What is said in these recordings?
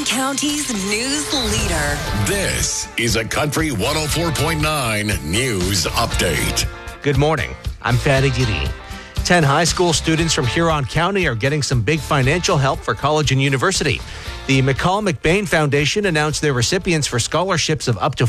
County's news leader. This is a Country 104.9 News Update. Good morning. I'm Fatty Giddy. 10 high school students from Huron County are getting some big financial help for college and university. The McCall McBain Foundation announced their recipients for scholarships of up to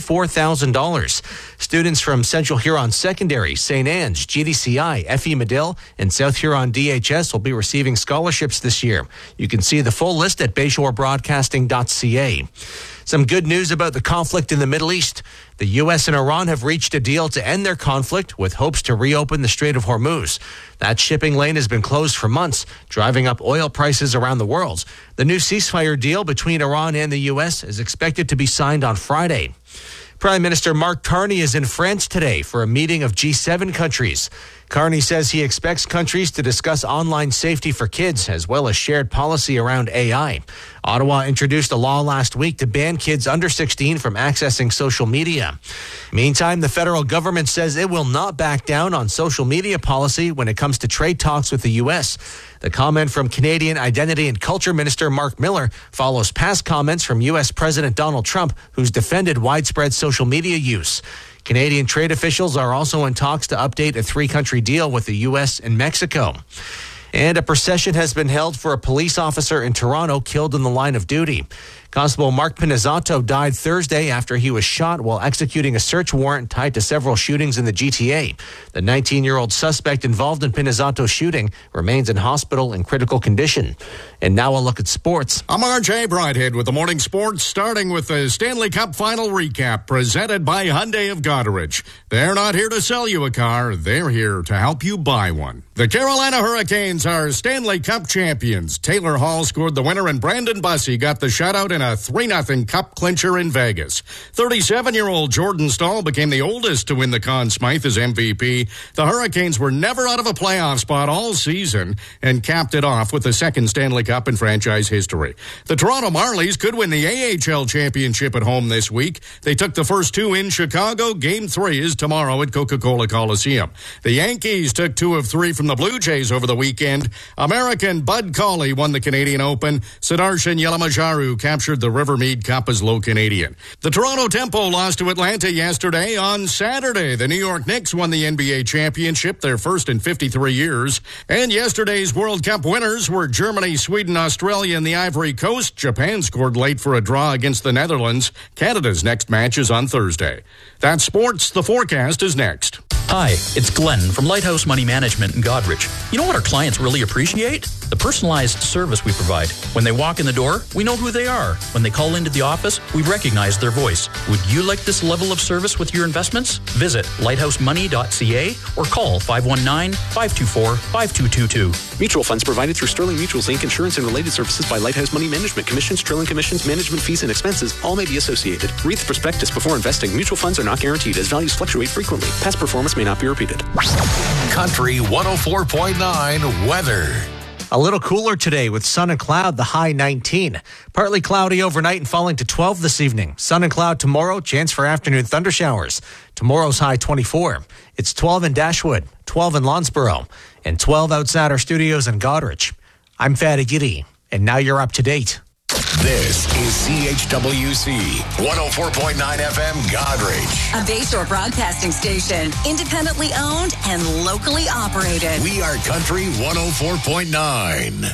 $44,000. Students from Central Huron Secondary, St. Anne's, GDCI, FE Medill, and South Huron DHS will be receiving scholarships this year. You can see the full list at bayshorebroadcasting.ca. Some good news about the conflict in the Middle East. The U.S. and Iran have reached a deal to end their conflict with hopes to reopen the Strait of Hormuz. That shipping lane has been closed for months, driving up oil prices around the world. The new ceasefire deal between Iran and the U.S. is expected to be signed on Friday. Prime Minister Mark Carney is in France today for a meeting of G7 countries. Carney says he expects countries to discuss online safety for kids as well as shared policy around AI. Ottawa introduced a law last week to ban kids under 16 from accessing social media. Meantime, the federal government says it will not back down on social media policy when it comes to trade talks with the U.S. The comment from Canadian Identity and Culture Minister Mark Miller follows past comments from U.S. President Donald Trump, who's defended widespread social media use. Canadian trade officials are also in talks to update a three-country deal with the U.S. and Mexico. And a procession has been held for a police officer in Toronto killed in the line of duty. Constable Mark Pinizzato died Thursday after he was shot while executing a search warrant tied to several shootings in the GTA. The 19-year-old suspect involved in Pinizzato's shooting remains in hospital in critical condition. And now a look at sports. I'm RJ Brighthead with the morning sports, starting with the Stanley Cup final recap presented by Hyundai of Goderich. They're not here to sell you a car. They're here to help you buy one. The Carolina Hurricanes are Stanley Cup champions. Taylor Hall scored the winner and Brandon Bussey got the shutout in a 3-0 cup clincher in Vegas. 37-year-old Jordan Staal became the oldest to win the Conn Smythe as MVP. The Hurricanes were never out of a playoff spot all season and capped it off with the second Stanley Cup in franchise history. The Toronto Marlies could win the AHL championship at home this week. They took the first two in Chicago. Game 3 is tomorrow at Coca-Cola Coliseum. The Yankees took 2 of 3 from the Blue Jays over the weekend. American Bud Cauley won the Canadian Open. Sudarshan Yelamajaru captured the Rivermead Cup as low Canadian. The Toronto Tempo lost to Atlanta yesterday. On Saturday, the New York Knicks won the NBA championship, their first in 53 years. And yesterday's World Cup winners were Germany, Sweden, Australia, and the Ivory Coast. Japan scored late for a draw against the Netherlands. Canada's next match is on Thursday. That's sports. The forecast is next. Hi, it's Glenn from Lighthouse Money Management in Goderich. You know what our clients really appreciate? The personalized service we provide. When they walk in the door, we know who they are. When they call into the office, we recognize their voice. Would you like this level of service with your investments? Visit lighthousemoney.ca or call 519-524-5222. Mutual funds provided through Sterling Mutuals Inc. Insurance and related services by Lighthouse Money Management. Commissions, trailing commissions, management fees, and expenses all may be associated. Read the prospectus before investing. Mutual funds are not guaranteed as values fluctuate frequently. Past performance may not be repeated. Country 104.9 weather. A little cooler today with sun and cloud, the high 19. Partly cloudy overnight and falling to 12 this evening. Sun and cloud tomorrow, chance for afternoon thundershowers. Tomorrow's high 24. It's 12 in Dashwood, 12 in Lawnsboro, and 12 outside our studios in Goderich. I'm Fatty Giddy, and now you're up to date. This is CHWC 104.9 FM Goderich. A Bayshore Broadcasting station, independently owned and locally operated. We are Country 104.9.